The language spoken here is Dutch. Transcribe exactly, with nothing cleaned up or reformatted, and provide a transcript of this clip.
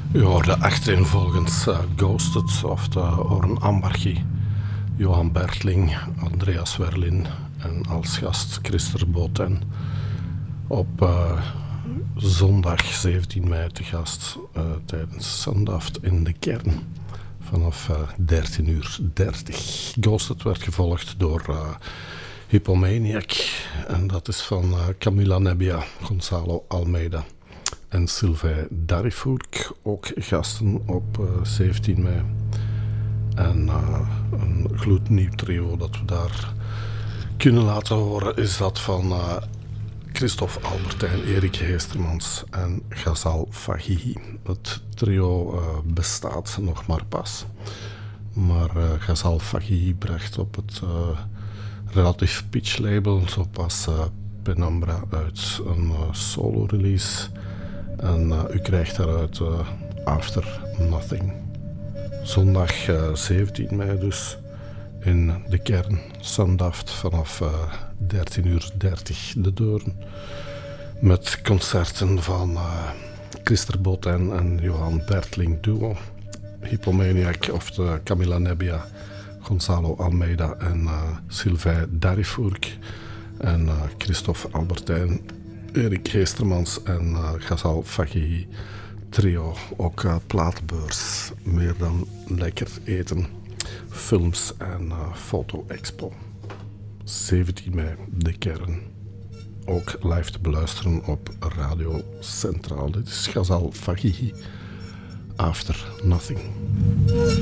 U hoorde achtereenvolgens uh, Ghosted of de Oren Ambarchi, Johan Bertling, Andreas Werlin en als gast Christer Boten. Op uh, zondag zeventien mei te gast uh, tijdens Zandavond in de Kern vanaf uh, dertien uur dertig. Ghosted werd gevolgd door uh, Hypomaniac en dat is van uh, Camila Nebbia, Gonzalo Almeida en Sylvain Darifourc, ook gasten op uh, zeventien mei. En uh, een gloednieuw trio dat we daar kunnen laten horen is dat van uh, Christophe Albertijn, Erik Heestermans en Ghazal Faghihi. Het trio uh, bestaat nog maar pas. Maar uh, Ghazal Faghihi bracht op het uh, relatief pitch label zo pas uh, Penumbra uit, een uh, solo release. En uh, u krijgt daaruit uh, After Nothing. Zondag uh, zeventien mei dus in de Kern, Zandavond vanaf uh, dertien uur dertig de deuren. Met concerten van uh, Christer Boten en Johan Bertling duo. Hypomaniac of de Camila Nebbia, Gonzalo Almeida en uh, Sylvain Darifourc. En uh, Christophe Albertijn, Erik Heestermans en uh, Ghazal Faghihi. Trio, ook uh, platenbeurs, meer dan lekker eten, films en uh, foto-expo. zeventien mei, de Kern. Ook live te beluisteren op Radio Centraal. Dit is Ghazal Faghihi, After Nothing.